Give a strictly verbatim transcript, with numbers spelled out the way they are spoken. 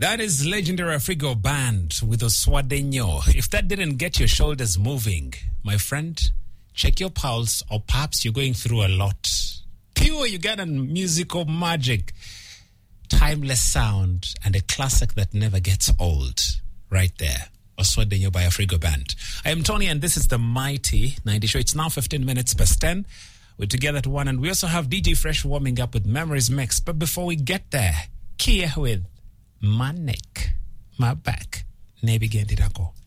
That is legendary Afrigo band with Oswadenyo. If that didn't get your shoulders moving, my friend, check your pulse, or perhaps you're going through a lot. Pure Ugandan musical magic, timeless sound, and a classic that never gets old. Right there. Oswadenyo by Afrigo Band. I am Tony, and this is the Mighty ninety Show. It's now fifteen minutes past ten. We're together at one, and we also have D J Fresh warming up with Memories Mix. But before we get there, Kia with My Neck, My Back, Nebi Gendirako.